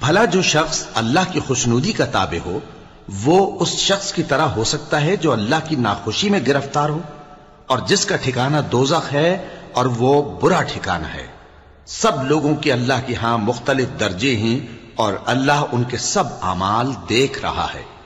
भला जो शख्स अल्लाह की खुशनुदी का ताबे हो वो उस शख्स की तरह हो सकता है जो अल्लाह की नाखुशी में गिरफ्तार हो, और जिसका ठिकाना दोज़ख है और वो बुरा ठिकाना है। सब लोगों के अल्लाह के यहां मुख्तलिफ दर्जे हैं और अल्लाह उनके सब अमाल देख रहा है।